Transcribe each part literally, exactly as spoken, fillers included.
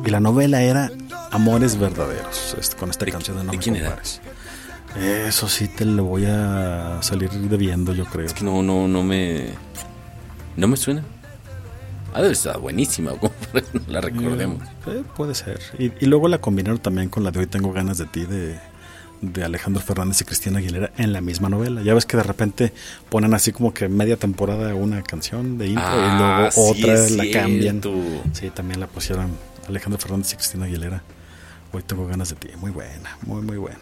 Y la novela era Amores Verdaderos, este, con esta ¿De, canción de No de Me quién Compares. Eso sí te lo voy a salir debiendo, yo creo. Es que no, no, no me... No me suena. Ah, debe estar buenísima, como para que no la recordemos. Eh, eh, puede ser. Y, y luego la combinaron también con la de Hoy Tengo Ganas de Ti, de, de Alejandro Fernández y Cristina Aguilera, en la misma novela. Ya ves que de repente ponen así como que media temporada una canción de intro Ah, y luego sí, otra es la cambian. cierto. Sí, también la pusieron Alejandro Fernández y Cristina Aguilera. Hoy Tengo Ganas de Ti. Muy buena, muy, muy buena.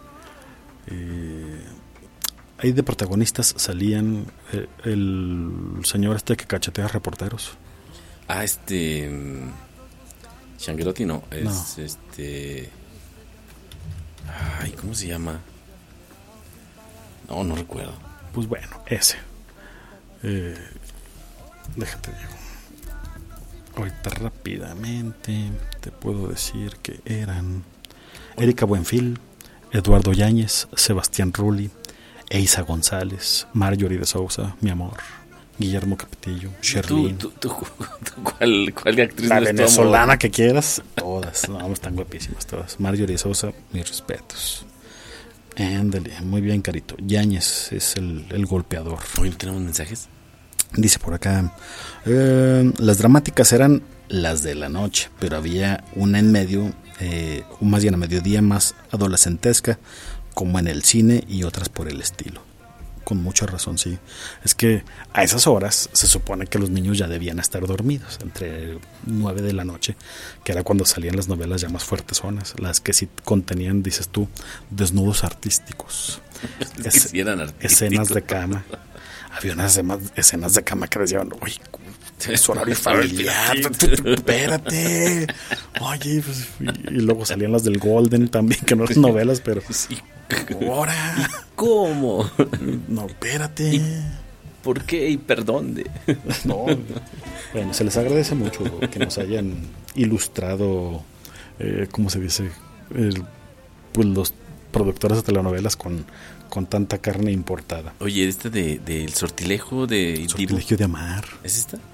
Eh, ahí de protagonistas salían eh, el señor este que cachetea reporteros. Ah, este... Shangerotti no, es No. este... Ay, ¿cómo se llama? No, no recuerdo. Pues bueno, ese. Eh, déjate digo. Ahorita rápidamente te puedo decir que eran Erika Buenfil, Eduardo Yáñez, Sebastián Rulli, Eiza González, Marjorie de Sousa, mi amor, Guillermo Capetillo, Sherlyn. ¿Tú, tú, tú, tú, ¿cuál, ¿Cuál actriz La no es tu venezolana amor? que quieras, todas, no, están guapísimas todas. Marjorie de Sousa, mis respetos. Ándale, muy bien, Carito. Yáñez es el, el golpeador. Hoy no tenemos mensajes. Dice por acá, eh, las dramáticas eran las de la noche, pero había una en medio, eh, más bien a mediodía, más adolescentesca, como en el cine, y otras por el estilo. Con mucha razón, sí. Es que a esas horas se supone que los niños ya debían estar dormidos, entre nueve de la noche, que era cuando salían las novelas ya más fuertezonas, las que sí contenían, dices tú, desnudos artísticos, Es que sí eran artísticos. escenas de cama. Había unas escenas de cama que decían, oye, es horario familiar, espérate. Oye, pues, y luego salían las del Golden también, que no eran novelas, pero Sí. ahora, ¿Cómo? no, espérate. ¿Por qué? Y perdón. De... No, bueno, se les agradece mucho que nos hayan ilustrado, eh, ¿cómo se dice? El, pues los productores de telenovelas con, con tanta carne importada. Oye, esta de, de El Sortilejo de Sortilegio de Amar. ¿Es esta?